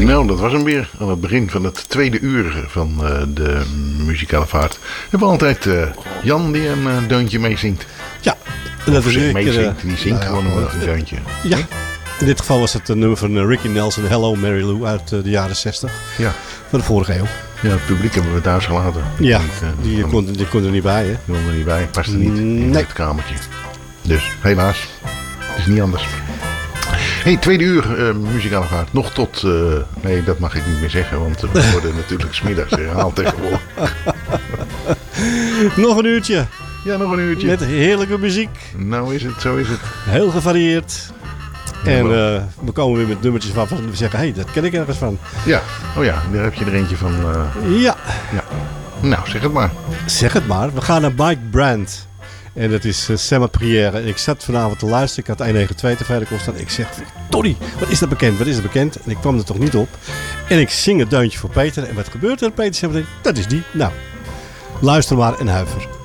Nou, dat was hem weer aan het begin van het tweede uur van de muzikale vaart. We hebben altijd Jan die een deuntje meezingt. Ja, dat is meezingt. Die zingt gewoon een deuntje. Ja, in dit geval was het een nummer van Ricky Nelson, Hello Mary Lou uit de jaren 60. Ja. Van de vorige eeuw. Ja, het publiek hebben we thuis gelaten. Ja, die kon er niet bij, hè? Die kon er niet bij, paste niet in het kamertje. Dus, helaas. Het is niet anders. Hey, tweede uur muzikale vaart. Nog tot... nee, dat mag ik niet meer zeggen, want we worden natuurlijk 's middags herhaald tegenwoordig. Nog een uurtje. Ja, nog een uurtje. Met heerlijke muziek. Nou is het, zo is het. Heel gevarieerd. En we komen weer met nummertjes waarvan we zeggen, hé, dat ken ik ergens van. Ja, oh ja, daar heb je er eentje van. Ja. Nou, zeg het maar. Zeg het maar. We gaan naar Mike Brand. En dat is Sam Prière. Ik zat vanavond te luisteren. Ik had 192 te verder staan. Ik zeg, Tony, wat is dat bekend? Wat is dat bekend? En ik kwam er toch niet op. En ik zing het deuntje voor Peter. En wat gebeurt er? Peter zegt, dat is die. Nou, luister maar en huiver.